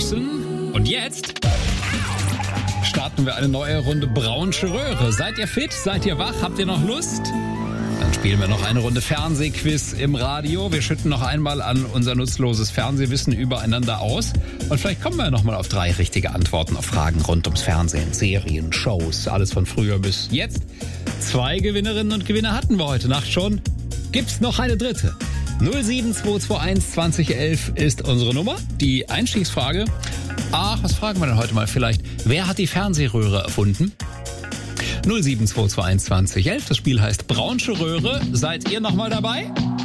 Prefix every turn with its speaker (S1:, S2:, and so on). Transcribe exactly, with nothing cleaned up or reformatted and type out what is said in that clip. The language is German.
S1: Anderson. Und jetzt starten wir eine neue Runde Braunsche Röhre. Seid ihr fit? Seid ihr wach? Habt ihr noch Lust? Dann spielen wir noch eine Runde Fernsehquiz im Radio. Wir schütten noch einmal an unser nutzloses Fernsehwissen übereinander aus. Und vielleicht kommen wir noch mal auf drei richtige Antworten auf Fragen rund ums Fernsehen, Serien, Shows, alles von früher bis jetzt. Zwei Gewinnerinnen und Gewinner hatten wir heute Nacht schon. Gibt's noch eine dritte? null sieben zwei zwei eins zwanzig elf ist unsere Nummer. Die Einstiegsfrage. Ach, was fragen wir denn heute mal vielleicht? Wer hat die Fernsehröhre erfunden? null sieben zwei zwei eins zwanzig elf. Das Spiel heißt Braunsche Röhre. Seid ihr noch mal dabei?